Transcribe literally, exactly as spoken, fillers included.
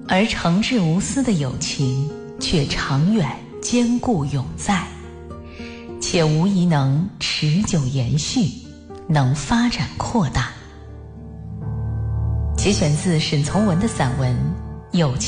而诚挚无私的友情却长远坚固永在，且无疑能持久延续，能发展扩大。节选自沈从文的散文《友情》。